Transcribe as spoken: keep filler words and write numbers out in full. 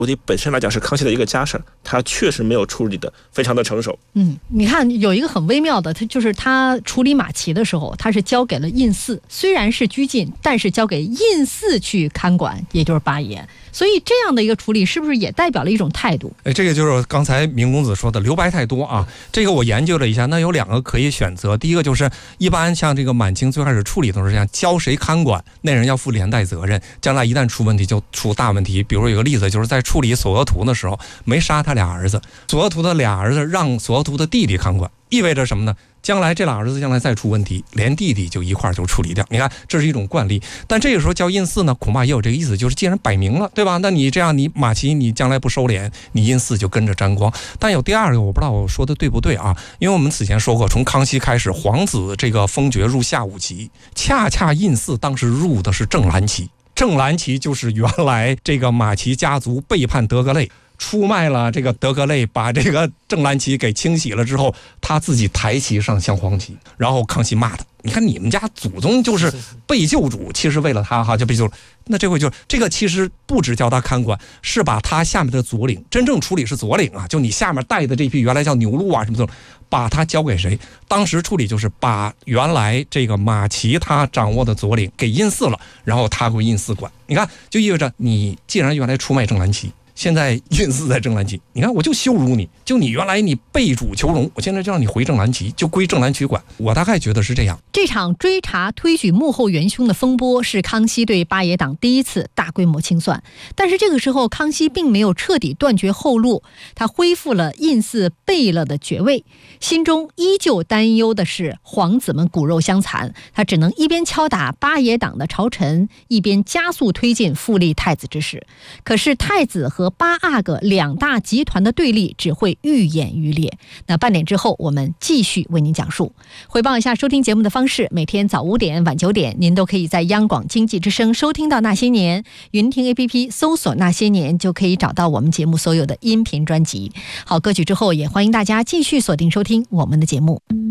土地本身来讲是康熙的一个家事，他确实没有处理的非常的成熟。 嗯，你看有一个很微妙的，他就是他处理马旗的时候，他是交给了胤祀，虽然是拘禁，但是交给胤祀去看管，也就是八爷。所以这样的一个处理是不是也代表了一种态度？ 哎，这个就是刚才明公子说的留白太多啊。这个我研究了一下，那有两个可以选择。第一个就是一般像这个满清最开始处理都是这样，交谁看管，那人要负连带责任，将来一旦出问题就出大问题。比如有个例子，就是在处理索额图的时候，没杀他俩儿子，索额图的俩儿子让索额图的弟弟看管，意味着什么呢？将来这俩儿子将来再出问题，连弟弟就一块就处理掉。你看，这是一种惯例。但这个时候交胤祀呢，恐怕也有这个意思，就是既然摆明了，对吧？那你这样，你马旗你将来不收敛，你胤祀就跟着沾光。但有第二个，我不知道我说的对不对啊？因为我们此前说过，从康熙开始，皇子这个封爵入下五旗，恰恰胤祀当时入的是正蓝旗。正蓝旗就是原来这个马旗家族背叛德格类，出卖了这个德格类，把这个正蓝旗给清洗了之后，他自己抬旗上镶黄旗，然后康熙骂他，你看你们家祖宗就是被救主，其实为了他哈就被救了。那这回就这个其实不只叫他看管，是把他下面的左领，真正处理是左领啊，就你下面带的这批原来叫牛鹿啊什么的，把他交给谁？当时处理就是把原来这个马旗他掌握的左领给胤祀了，然后他归胤祀管。你看，就意味着你既然原来出卖正蓝旗，现在胤祀在正蓝旗，你看我就羞辱你，就你原来你背主求荣，我现在就让你回正蓝旗，就归正蓝旗管。我大概觉得是这样。 这场追查推举幕后元凶的风波是康熙对八爷党第一次大规模清算，但是这个时候康熙并没有彻底断绝后路，他恢复了胤祀背了的爵位，心中依旧担忧的是皇子们骨肉相残，他只能一边敲打八爷党的朝臣，一边加速推进复立太子之事。可是太子和八阿哥两大集团的对立只会愈演愈烈。那半点之后我们继续为您讲述。回报一下收听节目的方式，每天早五点晚九点您都可以在央广经济之声收听到那些年，云听 A P P 搜索那些年就可以找到我们节目所有的音频专辑。好，歌曲之后也欢迎大家继续锁定收听我们的节目。